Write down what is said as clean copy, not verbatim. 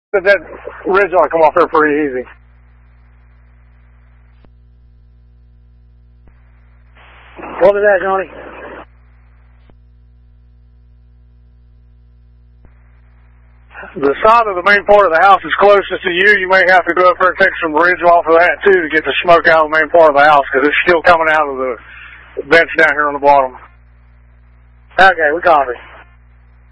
But that ridge ought to come off there pretty easy. What was that, Johnny? The side of the main part of the house is closest to you. You may have to go up there and take some ridge off of that, too, to get the smoke out of the main part of the house, because it's still coming out of the vents down here on the bottom. Okay, we copy.